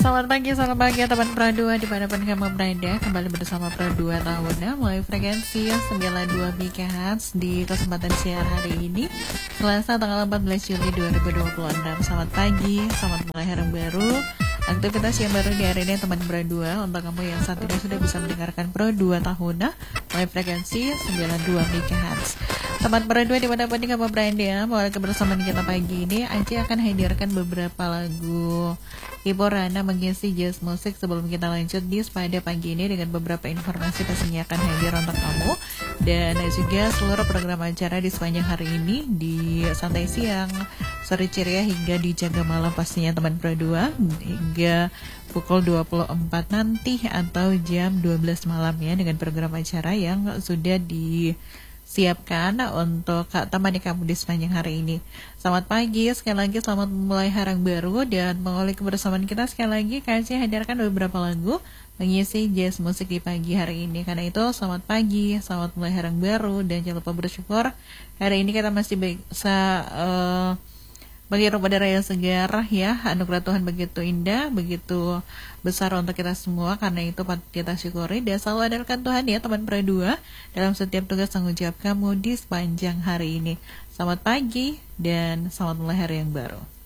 Selamat pagi ya teman Pradua dimanapun kamu berada. Kembali bersama Pradua Tahuna melalui frekuensi 92 MHz di kesempatan siang hari ini Selasa tanggal 14 Juli 2026. Selamat pagi, selamat mulai hari baru. Aktivitas yang baru di hari ini teman Pradua. Untuk kamu yang saat ini sudah bisa mendengarkan Pradua Tahuna melalui frekuensi 92 MHz. Teman Pradua dimanapun kamu berada, mulai kebersamaan kita pagi ini Anci akan hadirkan beberapa lagu hiburan mengisi jazz musik sebelum kita lanjut di pada pagi ini dengan beberapa informasi pastinya akan hadir untuk kamu dan juga seluruh program acara di sepanjang hari ini di santai siang, sore ceria hingga dijaga malam pastinya teman Pradua hingga pukul 24 nanti atau jam 12 malam ya dengan program acara yang sudah disiapkan untuk temani kamu di sepanjang hari ini. Selamat pagi, sekali lagi selamat memulai hari baru dan mengawali kebersamaan kita sekali lagi kasih hadirkan beberapa lagu mengisi jazz musik di pagi hari ini. Karena itu selamat pagi, selamat mulai hari baru dan jangan lupa bersyukur hari ini kita masih bisa bagi udara yang segar ya, anugerah Tuhan begitu indah, begitu besar untuk kita semua. Karena itu patut kita syukuri dan selalu andalkan Tuhan ya teman Pradua dalam setiap tugas tanggung jawab kamu di sepanjang hari ini. Selamat pagi dan selamat mulai hari yang baru.